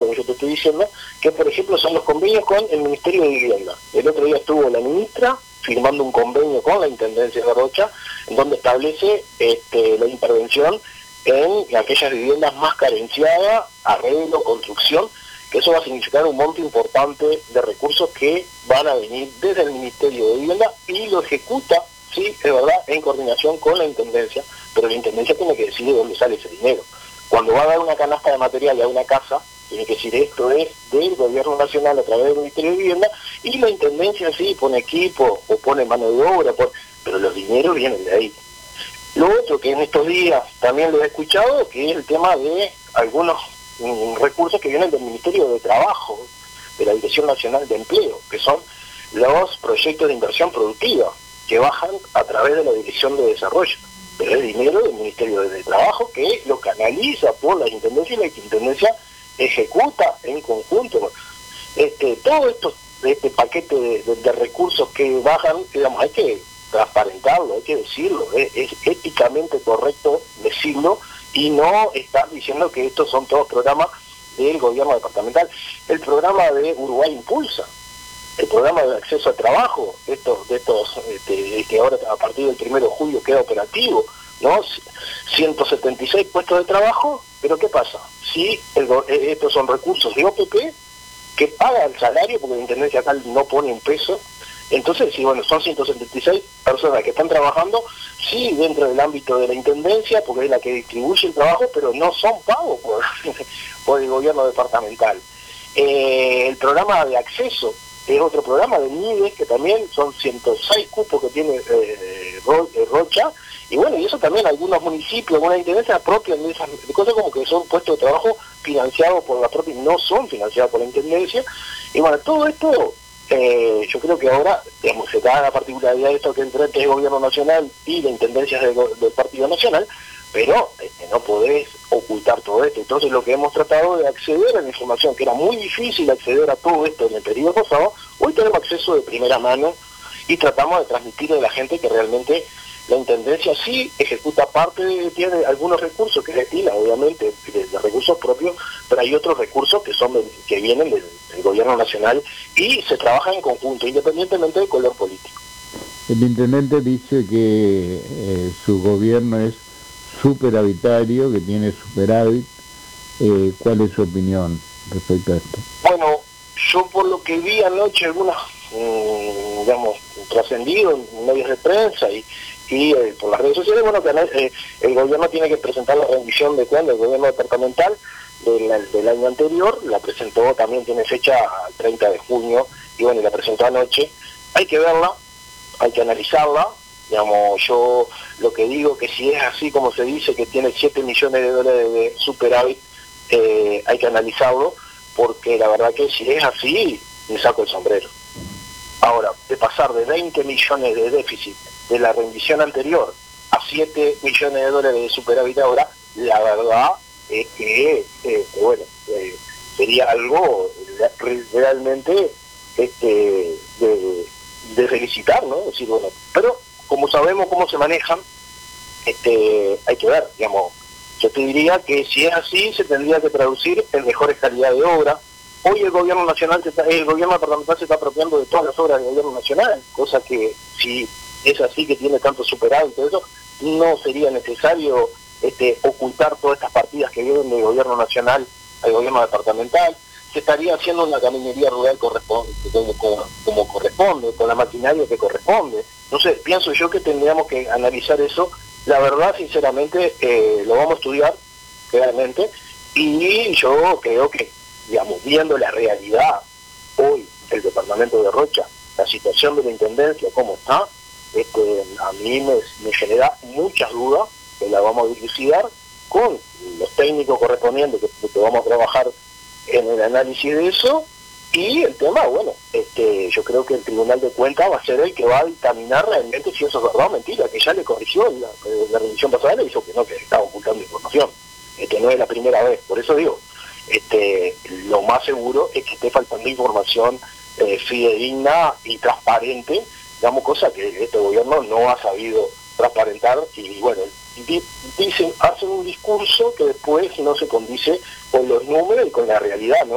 lo que yo te estoy diciendo, que por ejemplo son los convenios con el Ministerio de Vivienda. El otro día estuvo la ministra firmando un convenio con la Intendencia de Rocha, en donde establece la intervención en aquellas viviendas más carenciadas, arreglo, construcción, que eso va a significar un monto importante de recursos que van a venir desde el Ministerio de Vivienda y lo ejecuta, sí, es verdad, en coordinación con la Intendencia, pero la Intendencia tiene que decir de dónde sale ese dinero. Cuando va a dar una canasta de material a una casa, tiene que decir esto es del Gobierno Nacional a través del Ministerio de Vivienda, y la Intendencia sí pone equipo o pone mano de obra, pero los dineros vienen de ahí. Lo otro que en estos días también lo he escuchado, que es el tema de algunos recursos que vienen del Ministerio de Trabajo, de la Dirección Nacional de Empleo, que son los proyectos de inversión productiva, que bajan a través de la Dirección de Desarrollo. Pero es dinero del Ministerio de Trabajo que lo canaliza por la Intendencia y la Intendencia ejecuta en conjunto. Todo este paquete de recursos que bajan, digamos, hay que transparentarlo, hay que decirlo, es éticamente correcto decirlo y no estar diciendo que estos son todos programas del gobierno departamental. El programa de Uruguay Impulsa, el programa de acceso al trabajo, que ahora a partir del 1 de julio queda operativo, ¿no? 176 puestos de trabajo, pero ¿qué pasa? Si estos son recursos de OPP que paga el salario, porque la Intendencia acá no pone un peso, entonces sí, bueno, son 176 personas que están trabajando, sí, dentro del ámbito de la Intendencia, porque es la que distribuye el trabajo, pero no son pagos por el gobierno departamental. El programa de acceso es otro programa de NIDE, que también son 106 cupos que tiene Rocha, y bueno, y eso también algunos municipios, algunas intendencias apropian de esas cosas, como que son puestos de trabajo financiados por la propia, no son financiados por la Intendencia, y bueno, todo esto, yo creo que ahora, digamos, se da la particularidad de esto que entre el Gobierno Nacional y la Intendencia del Partido Nacional, pero no podés ocultar todo esto. Entonces lo que hemos tratado de acceder a la información, que era muy difícil acceder a todo esto en el periodo pasado, hoy tenemos acceso de primera mano y tratamos de transmitirle a la gente que realmente la Intendencia sí ejecuta tiene algunos recursos que destina, obviamente, de recursos propios, pero hay otros recursos que vienen del Gobierno Nacional y se trabaja en conjunto, independientemente del color político. El intendente dice que su gobierno es superavitario, que tiene superávit. ¿Cuál es su opinión respecto a esto? Bueno, yo por lo que vi anoche algunas, trascendido en medios de prensa y por las redes sociales, bueno, que el gobierno tiene que presentar la rendición de cuentas del gobierno departamental del año anterior, la presentó, también tiene fecha el 30 de junio, y bueno, la presentó anoche. Hay que verla, hay que analizarla. Digamos, yo lo que digo que si es así como se dice, que tiene 7 millones de dólares de superávit, hay que analizarlo, porque la verdad que si es así, me saco el sombrero. Ahora, de pasar de 20 millones de déficit de la rendición anterior a 7 millones de dólares de superávit ahora, la verdad es que, sería algo realmente de felicitar, ¿no? Es decir, bueno, pero como sabemos cómo se manejan, hay que ver, digamos, yo te diría que si es así, se tendría que traducir en mejores calidad de obra. Hoy el gobierno nacional, el gobierno departamental se está apropiando de todas las obras del gobierno nacional, cosa que si es así, que tiene tanto superávit y todo eso, no sería necesario ocultar todas estas partidas que vienen del gobierno nacional al gobierno departamental. Se estaría haciendo una caminería rural como corresponde, con la maquinaria que corresponde. Entonces, pienso yo que tendríamos que analizar eso. La verdad, sinceramente, lo vamos a estudiar, claramente, y yo creo que, digamos, viendo la realidad hoy, el departamento de Rocha, la situación de la Intendencia, cómo está, a mí me genera muchas dudas, que la vamos a dilucidar con los técnicos correspondientes que vamos a trabajar en el análisis de eso, y el tema, bueno, yo creo que el Tribunal de Cuentas va a ser el que va a dictaminar realmente si eso es verdad o mentira, que ya le corrigió la revisión pasada, le dijo que no, que estaba ocultando información. No es la primera vez, por eso digo, lo más seguro es que esté faltando información fidedigna y transparente, digamos, cosa que este gobierno no ha sabido transparentar, y bueno, hacen un discurso que después no se condice con los números y con la realidad, ¿no?